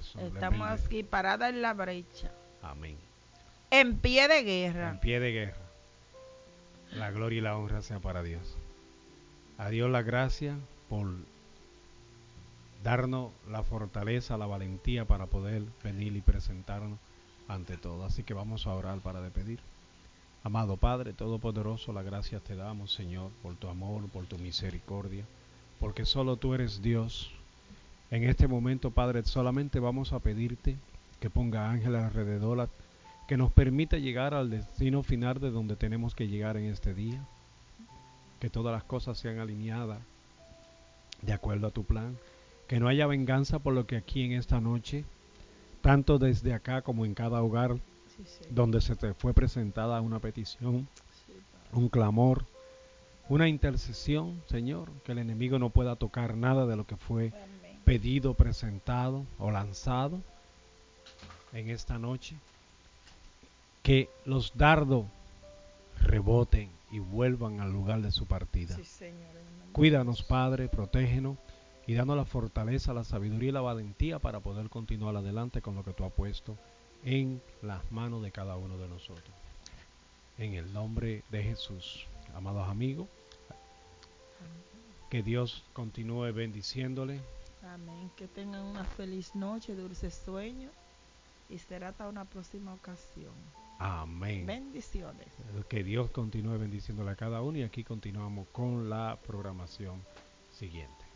corazón. Estamos aquí paradas en la brecha. Amén. En pie de guerra. En pie de guerra. La gloria y la honra sea para Dios. A Dios la gracia por darnos la fortaleza, la valentía para poder venir y presentarnos ante todo. Así que vamos a orar para despedir. Amado Padre Todopoderoso, la gracia te damos, Señor, por tu amor, por tu misericordia, porque solo tú eres Dios. En este momento, Padre, solamente vamos a pedirte que ponga ángeles alrededor, que nos permita llegar al destino final de donde tenemos que llegar en este día, que todas las cosas sean alineadas de acuerdo a tu plan, que no haya venganza por lo que aquí en esta noche, tanto desde acá como en cada hogar donde se te fue presentada una petición, un clamor, una intercesión, Señor, que el enemigo no pueda tocar nada de lo que fue pedido, presentado o lanzado en esta noche. Que los dardos reboten y vuelvan al lugar de su partida. Sí, Señor. Cuídanos, Padre, protégenos y danos la fortaleza, la sabiduría y la valentía para poder continuar adelante con lo que tú has puesto en las manos de cada uno de nosotros. En el nombre de Jesús, amados amigos, que Dios continúe bendiciéndole. Amén. Que tengan una feliz noche, dulces sueños, y será hasta una próxima ocasión. Amén. Bendiciones. Que Dios continúe bendiciéndole a cada uno y aquí continuamos con la programación siguiente.